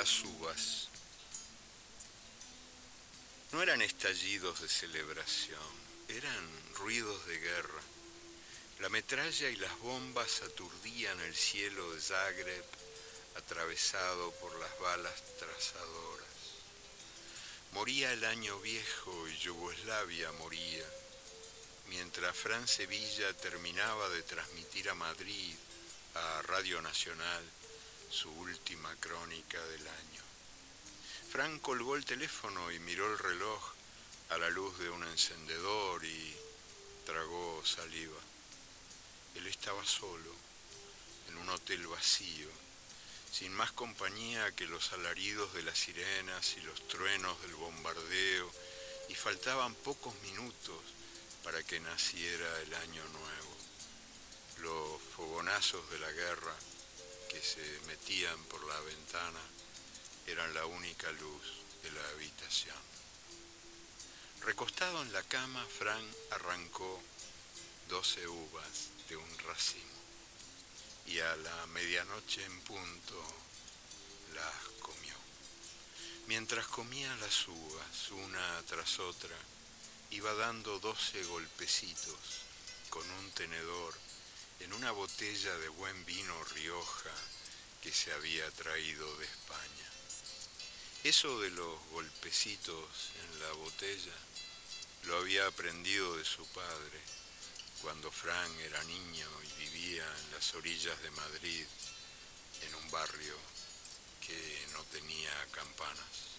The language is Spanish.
las uvas. No eran estallidos de celebración, eran ruidos de guerra. La metralla y las bombas aturdían el cielo de Zagreb, atravesado por las balas trazadoras. Moría el año viejo y Yugoslavia moría, mientras Fran Sevilla terminaba de transmitir a Madrid, a Radio Nacional, su última crónica del año. Fran colgó el teléfono y miró el reloj a la luz de un encendedor y tragó saliva. Él estaba solo, en un hotel vacío, sin más compañía que los alaridos de las sirenas y los truenos del bombardeo, y faltaban pocos minutos para que naciera el año nuevo. Los fogonazos de la guerra que se metían por la ventana eran la única luz de la habitación. Recostado en la cama, Fran arrancó 12 uvas de un racimo y a la medianoche en punto las comió. Mientras comía las uvas, una tras otra, iba dando 12 golpecitos con un tenedor en una botella de buen vino Rioja que se había traído de España. Eso de los golpecitos en la botella lo había aprendido de su padre cuando Fran era niño y vivía en las orillas de Madrid, en un barrio que no tenía campanas.